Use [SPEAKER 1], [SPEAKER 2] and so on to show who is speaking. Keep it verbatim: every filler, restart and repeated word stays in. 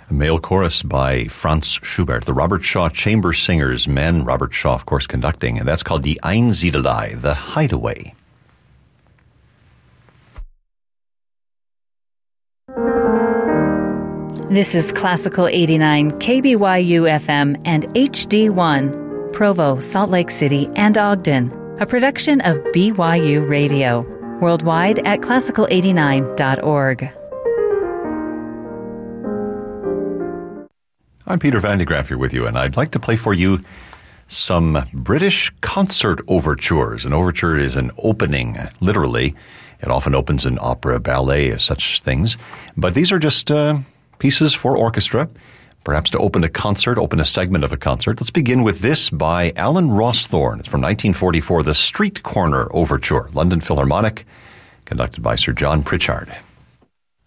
[SPEAKER 1] A male chorus by Franz Schubert, the Robert Shaw Chamber Singers, men, Robert Shaw, of course, conducting, and that's called Die Einsiedelei, the Hideaway.
[SPEAKER 2] This is Classical eighty-nine, K B Y U F M and H D one, Provo, Salt Lake City, and Ogden, a production of B Y U Radio, worldwide at classical eighty-nine dot org.
[SPEAKER 1] I'm Peter Van de Graaff here with you, and I'd like to play for you some British concert overtures. An overture is an opening, literally. It often opens in opera, ballet, such things. But these are just uh, pieces for orchestra, perhaps to open a concert, open a segment of a concert. Let's begin with this by Alan Rawsthorne. It's from nineteen forty-four, the Street Corner Overture, London Philharmonic, conducted by Sir John Pritchard.